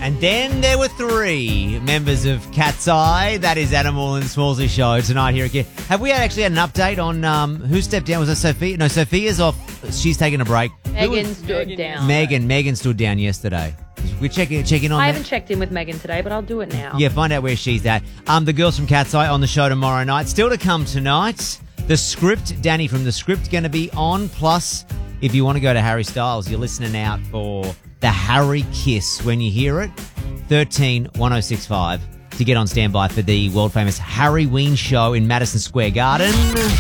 And then there were 3 members of Cat's Eye. That is Animal and Smallsy show tonight here again. Have we actually had an update on who stepped down? Was it Sophia? No, Sophia's off. She's taking a break. Megan stood down. Megan stood down yesterday. We check in on I that? haven't checked in with Megan today, but I'll do it now. Yeah, find out where she's at. The girls from Cat's Eye on the show tomorrow night. Still to come tonight, The Script. Danny from The Script going to be on. Plus, if you want to go to Harry Styles, you're listening out for the Harry Kiss when you hear it. 13-1065 to get on standby for the world famous Harry Ween show in Madison Square Garden.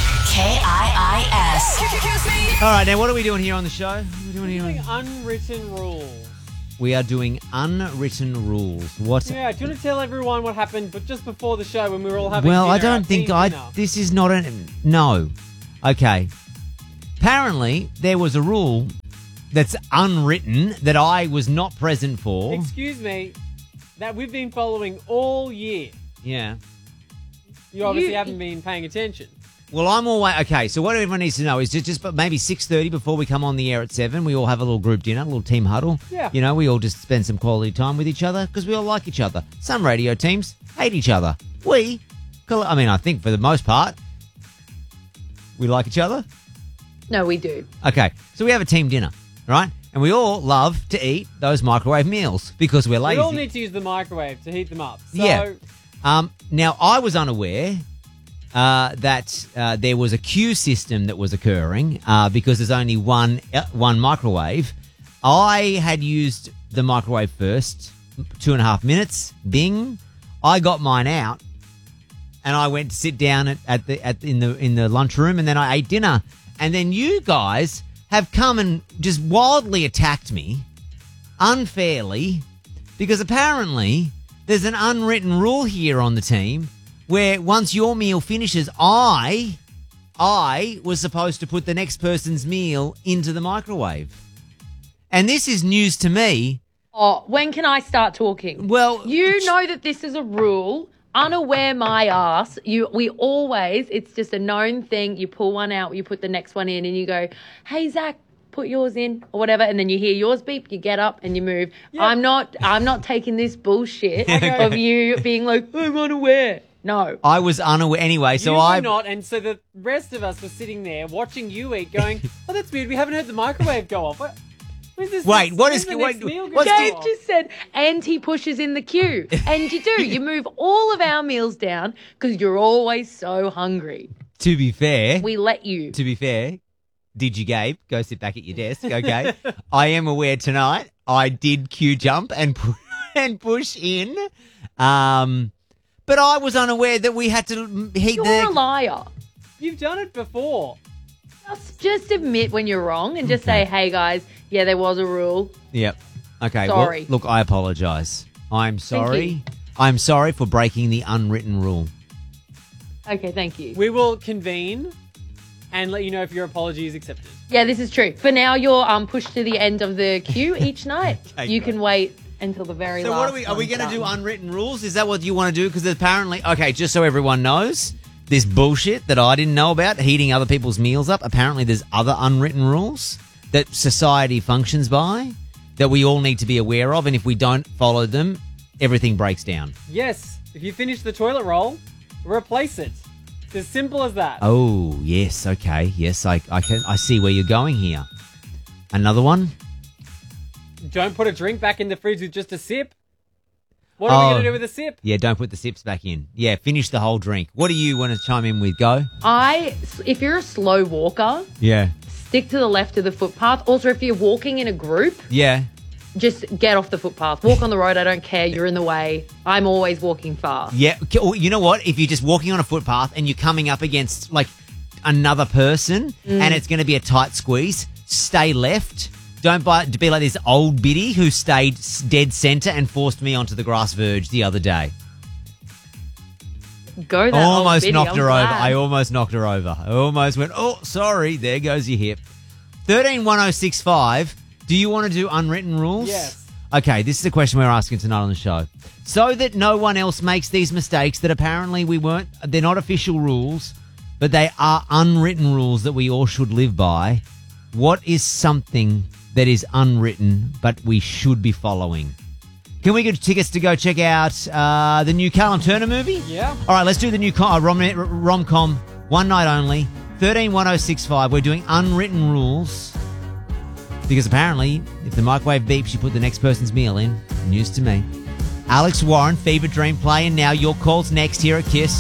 KIIS. All right, now what are we doing here on the show? We're doing unwritten rules. We are doing unwritten rules. What? Yeah, do you want to tell everyone what happened but just before the show when we were all having Well, dinner, I don't our think team dinner? this is not a... No. Okay. Apparently, there was a rule that's unwritten that I was not present for. Excuse me, that we've been following all year. Yeah. You obviously haven't been paying attention. Well, I'm always... Okay, so what everyone needs to know is just maybe 6:30 before we come on the air at 7, we all have a little group dinner, a little team huddle. Yeah. You know, we all just spend some quality time with each other because we all like each other. Some radio teams hate each other. I think for the most part, we like each other. No, we do. Okay, so we have a team dinner, right? And we all love to eat those microwave meals because we're lazy. We all need to use the microwave to heat them up. So, Yeah. Now, I was unaware that there was a queue system that was occurring because there's only one microwave. I had used the microwave first, 2.5 minutes. Bing, I got mine out, and I went to sit down in the lunchroom, and then I ate dinner. And then you guys have come and just wildly attacked me unfairly because apparently there's an unwritten rule here on the team where once your meal finishes, I was supposed to put the next person's meal into the microwave. And this is news to me. Oh, when can I start talking? Well, you know that this is a rule. Unaware my ass. It's just a known thing. You pull one out, you put the next one in, and you go, hey, Zach, put yours in or whatever. And then you hear yours beep, you get up and you move. Yeah. I'm not taking this bullshit of you being like, I'm unaware. No. I was unaware anyway, so I were not, and so the rest of us were sitting there watching you eat, going, "Oh, that's weird. We haven't heard the microwave go off." What is this? Wait, what is? Dave just said, and he pushes in the queue, and you do. You move all of our meals down because you're always so hungry. To be fair, we let you. To be fair, did you, Gabe? Go sit back at your desk, okay? I am aware tonight. I did queue jump and push in. But I was unaware that we had to heat You're a liar. You've done it before. Just admit when you're wrong and just say, hey, guys, yeah, there was a rule. Yep. Okay. Sorry. Well, look, I apologise. I'm sorry. I'm sorry for breaking the unwritten rule. Okay, thank you. We will convene and let you know if your apology is accepted. Yeah, this is true. For now, you're pushed to the end of the queue each night. Okay, you can wait until the very last. So what are we going to do unwritten rules? Is that what you want to do? Because apparently, okay, just so everyone knows, this bullshit that I didn't know about, heating other people's meals up, apparently there's other unwritten rules that society functions by that we all need to be aware of, and if we don't follow them, everything breaks down. Yes. If you finish the toilet roll, replace it. It's as simple as that. Oh, yes, okay. Yes, I see where you're going here. Another one? Don't put a drink back in the fridge with just a sip. What are we going to do with a sip? Yeah, don't put the sips back in. Yeah, finish the whole drink. What do you want to chime in with? Go. If you're a slow walker, stick to the left of the footpath. Also, if you're walking in a group, just get off the footpath. Walk on the road. I don't care. You're in the way. I'm always walking fast. Yeah. You know what? If you're just walking on a footpath and you're coming up against like another person and it's going to be a tight squeeze, stay left. Don't be like this old biddy who stayed dead centre and forced me onto the grass verge the other day. Go that almost old knocked biddy, her I'm over. glad. I almost knocked her over. I almost went, oh, sorry, there goes your hip. 13-1065, do you want to do unwritten rules? Yes. Okay, this is the question we're asking tonight on the show. So that no one else makes these mistakes that apparently they're not official rules, but they are unwritten rules that we all should live by. What is something that is unwritten but we should be following? Can we get tickets to go check out the new Callum Turner movie? Yeah. All right, let's do the new rom-com, one night only, 131065. We're doing Unwritten Rules because apparently if the microwave beeps, you put the next person's meal in. News to me. Alex Warren, Fever Dream playing now. Your call's next here at KISS.